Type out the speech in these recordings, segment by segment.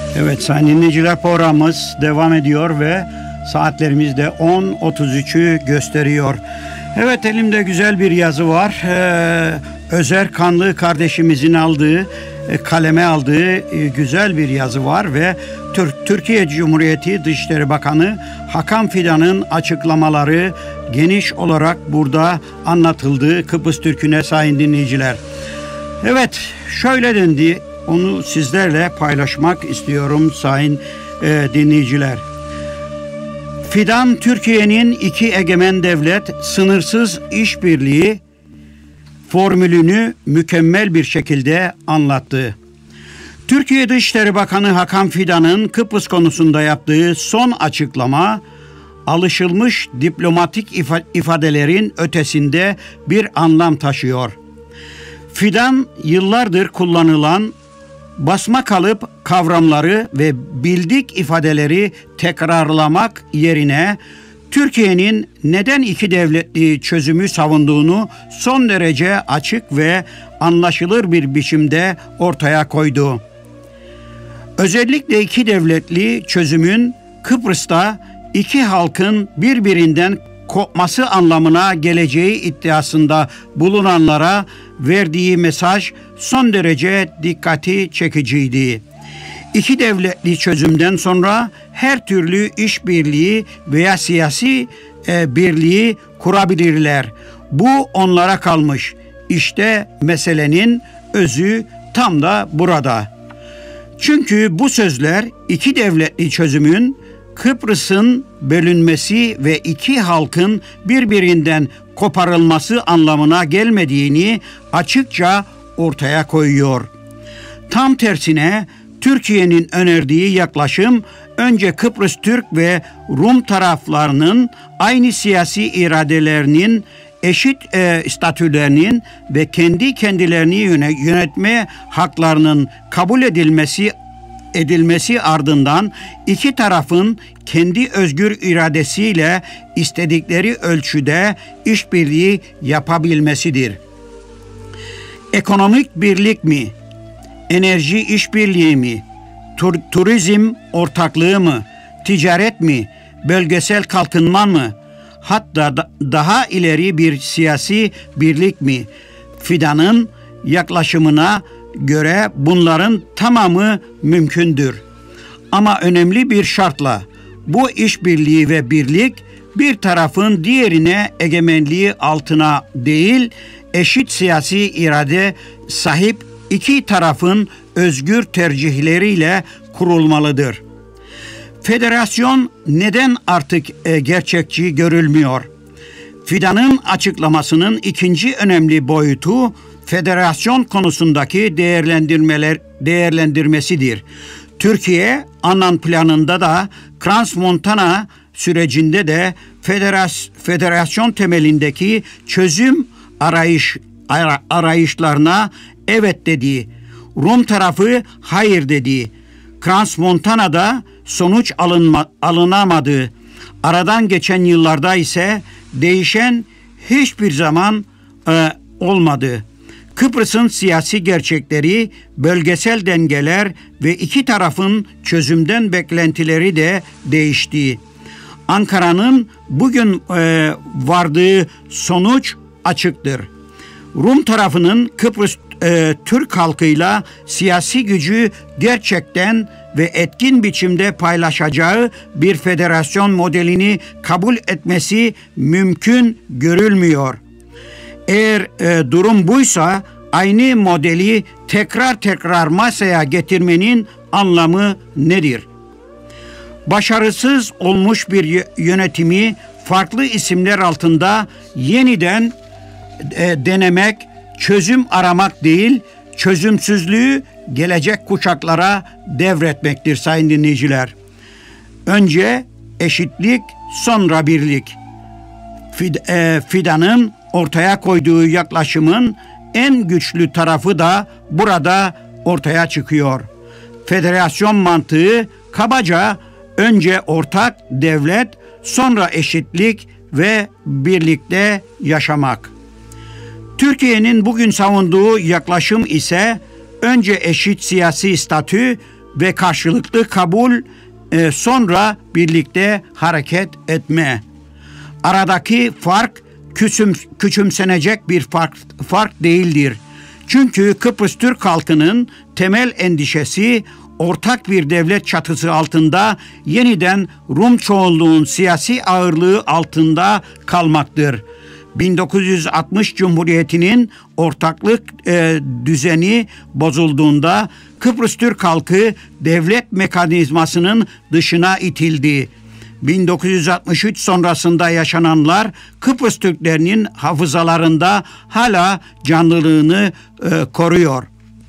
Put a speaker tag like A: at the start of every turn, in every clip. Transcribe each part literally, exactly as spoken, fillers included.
A: Evet sayın dinleyiciler, programımız devam ediyor ve saatlerimiz de on otuz üçü gösteriyor. Evet, elimde güzel bir yazı var. Ee, Özer Kanlı kardeşimizin aldığı, kaleme aldığı e, güzel bir yazı var ve Tür- Türkiye Cumhuriyeti Dışişleri Bakanı Hakan Fidan'ın açıklamaları geniş olarak burada anlatıldı Kıbrıs Türk'üne sayın dinleyiciler. Evet, şöyle dendi, onu sizlerle paylaşmak istiyorum sayın e, dinleyiciler. Fidan, Türkiye'nin iki egemen devlet sınırsız işbirliği formülünü mükemmel bir şekilde anlattı. Türkiye Dışişleri Bakanı Hakan Fidan'ın Kıbrıs konusunda yaptığı son açıklama, alışılmış diplomatik ifadelerin ötesinde bir anlam taşıyor. Fidan, yıllardır kullanılan basma kalıp kavramları ve bildik ifadeleri tekrarlamak yerine Türkiye'nin neden iki devletli çözümü savunduğunu son derece açık ve anlaşılır bir biçimde ortaya koydu. Özellikle iki devletli çözümün Kıbrıs'ta iki halkın birbirinden kopması anlamına geleceği iddiasında bulunanlara verdiği mesaj son derece dikkati çekiciydi. İki devletli çözümden sonra her türlü işbirliği veya siyasi e, birliği kurabilirler. Bu onlara kalmış. İşte meselenin özü tam da burada. Çünkü bu sözler iki devletli çözümün Kıbrıs'ın bölünmesi ve iki halkın birbirinden koparılması anlamına gelmediğini açıkça ortaya koyuyor. Tam tersine Türkiye'nin önerdiği yaklaşım, önce Kıbrıs Türk ve Rum taraflarının aynı siyasi iradelerinin, eşit e, statülerinin ve kendi kendilerini yönetme haklarının kabul edilmesi edilmesi ardından iki tarafın kendi özgür iradesiyle istedikleri ölçüde işbirliği yapabilmesidir. Ekonomik birlik mi? Enerji işbirliği mi? Tur- turizm ortaklığı mı? Ticaret mi? Bölgesel kalkınma mı? Hatta da- daha ileri bir siyasi birlik mi? Fidan'ın yaklaşımına göre bunların tamamı mümkündür. Ama önemli bir şartla, bu işbirliği ve birlik bir tarafın diğerine egemenliği altına değil, eşit siyasi irade sahip iki tarafın özgür tercihleriyle kurulmalıdır. Federasyon neden artık e, gerçekçi görülmüyor? Fidan'ın açıklamasının ikinci önemli boyutu federasyon konusundaki değerlendirmeler değerlendirmesidir. Türkiye, Annan planında da Crans-Montana sürecinde de federas, federasyon temelindeki çözüm arayış ara, arayışlarına evet dedi. Rum tarafı hayır dedi. Crans-Montana'da sonuç alınma, alınamadı. Aradan geçen yıllarda ise değişen hiçbir zaman e, olmadı. Kıbrıs'ın siyasi gerçekleri, bölgesel dengeler ve iki tarafın çözümden beklentileri de değişti. Ankara'nın bugün e, vardığı sonuç açıktır. Rum tarafının Kıbrıs e, Türk halkıyla siyasi gücü gerçekten ve etkin biçimde paylaşacağı bir federasyon modelini kabul etmesi mümkün görülmüyor. Eğer e, durum buysa aynı modeli tekrar tekrar masaya getirmenin anlamı nedir? Başarısız olmuş bir yönetimi farklı isimler altında yeniden e, denemek, çözüm aramak değil, çözümsüzlüğü gelecek kuşaklara devretmektir sayın dinleyiciler. Önce eşitlik, sonra birlik. Fid, e, Fidan'ın ortaya koyduğu yaklaşımın en güçlü tarafı da burada ortaya çıkıyor. Federasyon mantığı kabaca önce ortak devlet, sonra eşitlik ve birlikte yaşamak. Türkiye'nin bugün savunduğu yaklaşım ise önce eşit siyasi statü, ve karşılıklı kabul, e, sonra birlikte hareket etme. Aradaki fark küçüm, küçümsenecek bir fark, fark değildir. Çünkü Kıbrıs Türk halkının temel endişesi ortak bir devlet çatısı altında yeniden Rum çoğunluğun siyasi ağırlığı altında kalmaktır. bin dokuz yüz altmış Cumhuriyeti'nin ortaklık e, düzeni bozulduğunda Kıbrıs Türk halkı devlet mekanizmasının dışına itildi. bin dokuz yüz altmış üç sonrasında yaşananlar Kıbrıs Türklerinin hafızalarında hala canlılığını e, koruyor.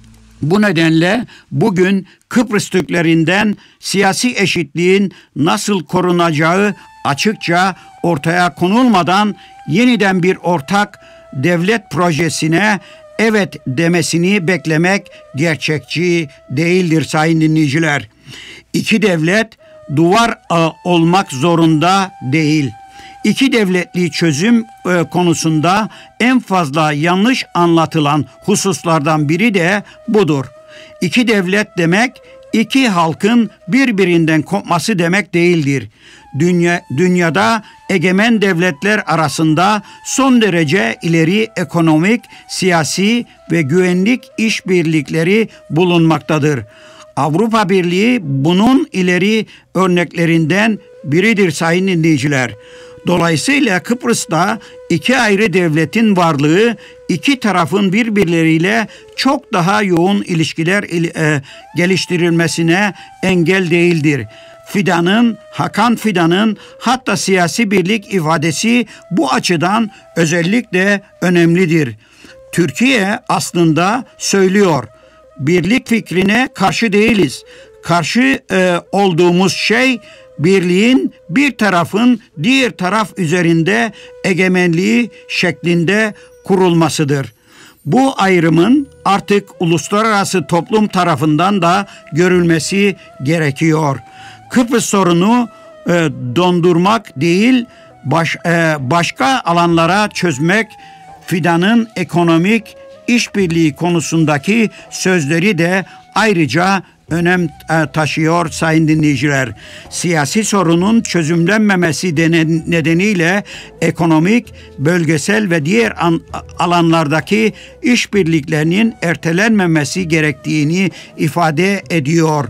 A: Bu nedenle bugün Kıbrıs Türklerinden siyasi eşitliğin nasıl korunacağı açıkça ortaya konulmadan yeniden bir ortak devlet projesine evet demesini beklemek gerçekçi değildir sayın dinleyiciler. İki devlet duvar olmak zorunda değil. İki devletli çözüm e, konusunda en fazla yanlış anlatılan hususlardan biri de budur. İki devlet demek iki halkın birbirinden kopması demek değildir. Dünya, dünyada egemen devletler arasında son derece ileri ekonomik, siyasi ve güvenlik işbirlikleri bulunmaktadır. Avrupa Birliği bunun ileri örneklerinden biridir sayın dinleyiciler. Dolayısıyla Kıbrıs'ta iki ayrı devletin varlığı iki tarafın birbirleriyle çok daha yoğun ilişkiler e, geliştirilmesine engel değildir. Fidan'ın, Hakan Fidan'ın hatta siyasi birlik ifadesi bu açıdan özellikle önemlidir. Türkiye aslında söylüyor, birlik fikrine karşı değiliz. Karşı e, olduğumuz şey birliğin bir tarafın diğer taraf üzerinde egemenliği şeklinde kurulmasıdır. Bu ayrımın artık uluslararası toplum tarafından da görülmesi gerekiyor. Kıbrıs sorunu e, dondurmak değil, baş, e, başka alanlara çözmek. Fidan'ın ekonomik işbirliği konusundaki sözleri de ayrıca önem taşıyor sayın dinleyiciler. Siyasi sorunun çözümlenmemesi nedeniyle ekonomik, bölgesel ve diğer alanlardaki işbirliklerinin ertelenmemesi gerektiğini ifade ediyor.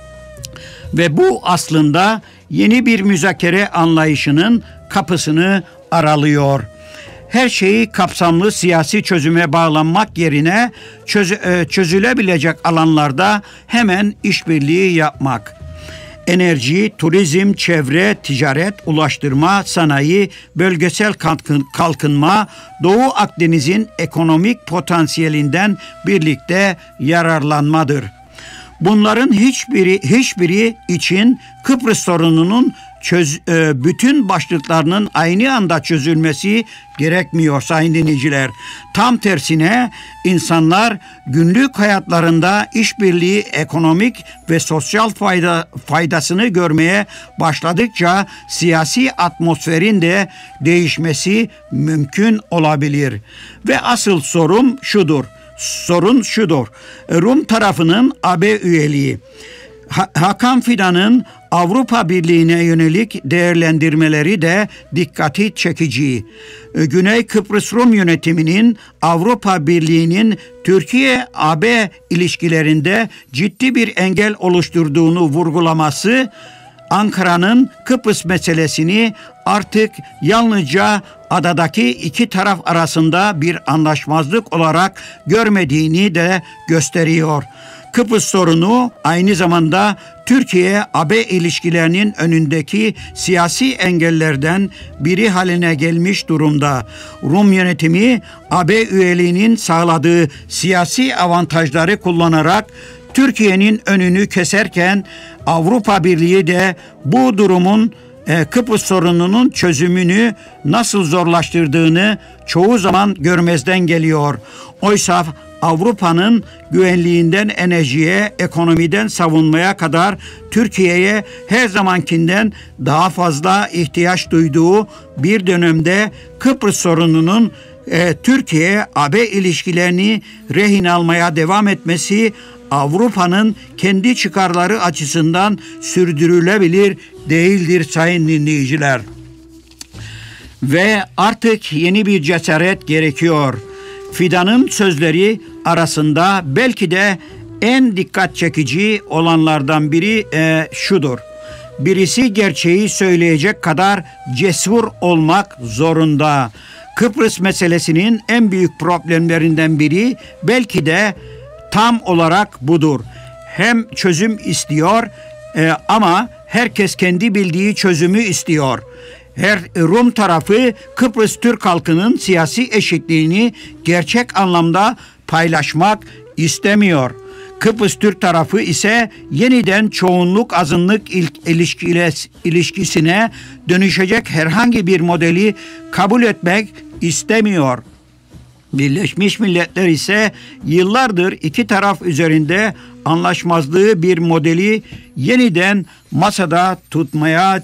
A: Ve bu aslında yeni bir müzakere anlayışının kapısını aralıyor. Her şeyi kapsamlı siyasi çözüme bağlanmak yerine çöz, çözülebilecek alanlarda hemen işbirliği yapmak. Enerji, turizm, çevre, ticaret, ulaştırma, sanayi, bölgesel kalkınma, Doğu Akdeniz'in ekonomik potansiyelinden birlikte yararlanmadır. Bunların hiçbiri hiçbiri için Kıbrıs sorununun çöz, e, bütün başlıklarının aynı anda çözülmesi gerekmiyor sayın dinleyiciler. Tam tersine insanlar günlük hayatlarında işbirliği ekonomik ve sosyal fayda, faydasını görmeye başladıkça siyasi atmosferin de değişmesi mümkün olabilir. Ve asıl sorun şudur. Sorun şudur. Rum tarafının A B üyeliği. Hakan Fidan'ın Avrupa Birliği'ne yönelik değerlendirmeleri de dikkati çekici. Güney Kıbrıs Rum yönetiminin Avrupa Birliği'nin Türkiye-A B ilişkilerinde ciddi bir engel oluşturduğunu vurgulaması, Ankara'nın Kıbrıs meselesini artık yalnızca adadaki iki taraf arasında bir anlaşmazlık olarak görmediğini de gösteriyor. Kıbrıs sorunu aynı zamanda Türkiye-A B ilişkilerinin önündeki siyasi engellerden biri haline gelmiş durumda. Rum yönetimi A B üyeliğinin sağladığı siyasi avantajları kullanarak Türkiye'nin önünü keserken Avrupa Birliği de bu durumun e, Kıbrıs sorununun çözümünü nasıl zorlaştırdığını çoğu zaman görmezden geliyor. Oysa Avrupa'nın güvenliğinden enerjiye, ekonomiden savunmaya kadar Türkiye'ye her zamankinden daha fazla ihtiyaç duyduğu bir dönemde Kıbrıs sorununun e, Türkiye-A B ilişkilerini rehin almaya devam etmesi Avrupa'nın kendi çıkarları açısından sürdürülebilir değildir sayın dinleyiciler. Ve artık yeni bir cesaret gerekiyor. Fidan'ın sözleri arasında belki de en dikkat çekici olanlardan biri e, şudur. Birisi gerçeği söyleyecek kadar cesur olmak zorunda. Kıbrıs meselesinin en büyük problemlerinden biri belki de tam olarak budur. Hem çözüm istiyor e, ama herkes kendi bildiği çözümü istiyor. Her Rum tarafı Kıbrıs Türk halkının siyasi eşitliğini gerçek anlamda paylaşmak istemiyor. Kıbrıs Türk tarafı ise yeniden çoğunluk azınlık ilişkisine dönüşecek herhangi bir modeli kabul etmek istemiyor. Birleşmiş Milletler ise yıllardır iki taraf üzerinde anlaşmazlığı bir modeli yeniden masada tutmaya